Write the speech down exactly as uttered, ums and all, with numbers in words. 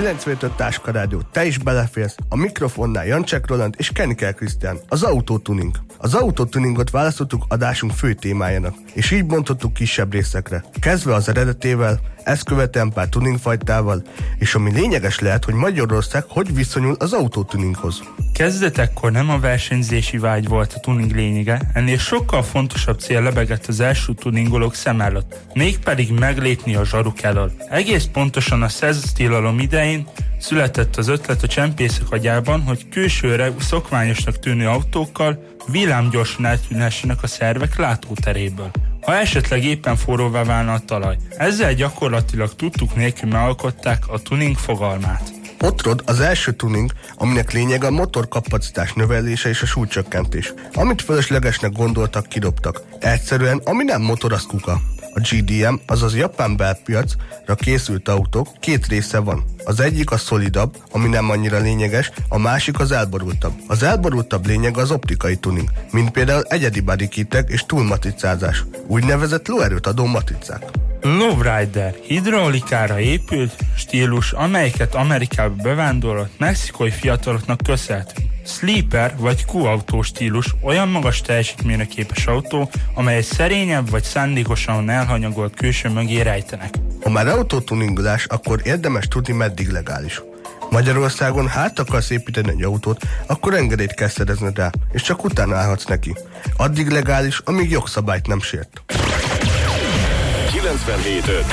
kilencvenöt Táska Rádió, te is beleférsz, a mikrofonnál Jancsek Roland és Keniker Krisztián, az Autotuning. Az Autotuningot választottuk adásunk fő témájának, és így bontottuk kisebb részekre, kezdve az eredetével, ezt követően pár tuningfajtával, és ami lényeges lehet, hogy Magyarország hogy viszonyul az autotuninghoz. Kezdetekkor nem a versenyzési vágy volt a tuning lényege, ennél sokkal fontosabb cél lebegett az első tuningolók szem előtt, mégpedig meglépni a zsaruk elől. Egész pontosan a szerzetilalom idején született az ötlet a csempészek agyában, hogy külsőre szokványosnak tűnő autókkal villámgyorsan eltűnhessenek a szervek látóteréből, ha esetleg éppen forróvá válna a talaj. Ezzel gyakorlatilag tudtuk nélkül megalkották a tuning fogalmát. Hot Rod az első tuning, aminek lényege a motorkapacitás növelése és a súlycsökkentés. Amit fölöslegesnek gondoltak, kidobtak. Egyszerűen, ami nem motor, az kuka. A gé dé em, azaz japán belpiacra készült autók két része van. Az egyik a szolidabb, ami nem annyira lényeges, a másik az elborultabb. Az elborultabb lényeg az optikai tuning, mint például egyedi bodykitek és túlmatricázás, úgynevezett lóerőt adó matricák. Lowrider, hidraulikára épült stílus, amelyeket Amerikába bevándorolt mexikói fiataloknak köszönhetünk. Sleeper vagy Q-autó stílus olyan magas teljesítményre képes autó, amely egy szerényebb vagy szándékosan elhanyagolt külső mögé rejtenek. Ha már autotuningolás, akkor érdemes tudni, meddig legális. Magyarországon hát akarsz építeni egy autót, akkor engedélyt kell szerezned rá, és csak utána állhatsz neki. Addig legális, amíg jogszabályt nem sért. kilencvenhét öt